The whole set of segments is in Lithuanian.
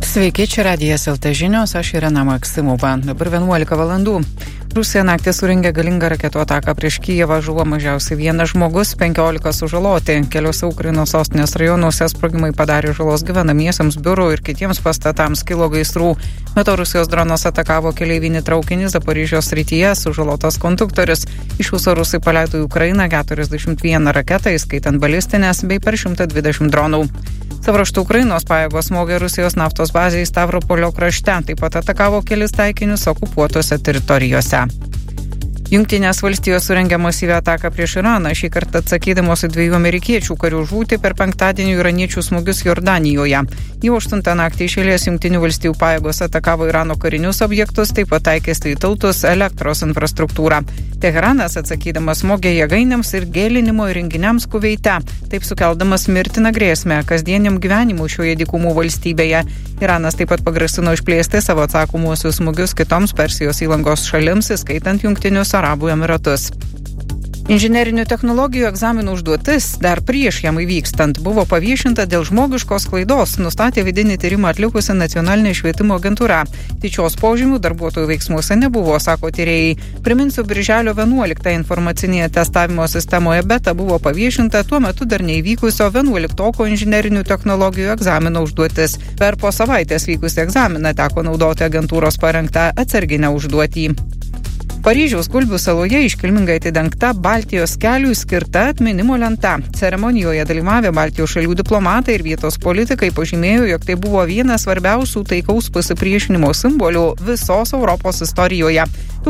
Sveiki, čia Radijas LT žinios, aš Irena Maksimova. Dabar 11 valandų. Rusija naktį surengė galingą raketų ataką prieš Kijevą, žuvo mažiausiai vienas žmogus, 15 sužaloti. Keliuose Ukrainos sostinės rajonuose sprogimai padarė žalos gyvenamiesiems, biurų ir kitiems pastatams, kilo gaisrų. Metu Rusijos dronas atakavo keleivinį traukinį Zaporižės srityje, sužalotas konduktorius. Iš viso rusai paleido į Ukrainą 41 raketą, įskaitant balistinės, bei per 120 dronų. Savo ruožtu Ukrainos pajėgos smogė Rusijos naftos bazę į Stavropolio krašte, taip pat atakavo kelis taikinius okupuotose teritorijose. Jungtinės valstijos surengė masyvią ataką prieš Iraną, šį kartą atsakydamos į 2 amerikiečių karių žūtį per penktadienį iraniečių smūgius Jordanijoje. Jau 8 naktį iš eilės Jungtinių valstijų pajėgos atakavo Irano karinius objektus, taip pat taikėsi į tiltus, elektros infrastruktūrą. Teheranas atsakydamas smogė jėgainėms ir gėlinimo įrenginiams Kuveite, taip sukeldamas mirtiną grėsmę kasdieniam gyvenimui šioje dykumų valstybėje. Iranas taip pat pagrasino išplėsti savo atsakomuosius smūgius kitoms Persijos įlankos šalims, įskaitant Jungtinius Arabų Emiratus. Inžinerinių technologijų egzaminų užduotis dar prieš jam įvykstant buvo paviešinta dėl žmogiškos klaidos, nustatė vidinį tyrimą atlikusi Nacionalinė švietimo agentūra. Tyčios požymių darbuotojų veiksmuose nebuvo, sako tyrėjai. Priminsiu, birželio 11 informacinėje testavimo sistemoje beta buvo paviešinta tuo metu dar neįvykusio 11-oko inžinerinių technologijų egzamino užduotis. Per po savaitės vykusį egzaminą teko naudoti agentūros parengtą atsarginę užduotį. Paryžiaus Gulbių saloje iškilmingai atidengta Baltijos keliui skirta atminimo lenta. Ceremonijoje dalyvavę Baltijos šalių diplomatai ir vietos politikai pažymėjo, jog tai buvo vienas svarbiausių taikaus pasipriešinimo simbolių visos Europos istorijoje.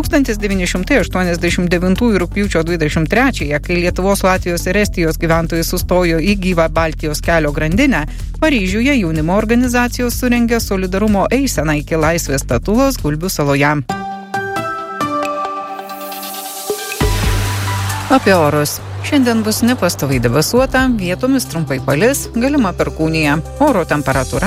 1989 rugpjūčio 23-ąją, kai Lietuvos, Latvijos ir Estijos gyventojai sustojo į gyvą Baltijos kelio grandinę, Paryžiuje jaunimo organizacijos surengė solidarumo eiseną iki Laisvės statulos Gulbių saloje. Apie orus. Šiandien bus nepastoviai debesuota, vietomis trumpai palis, galima perkūnija. Oro temperatūra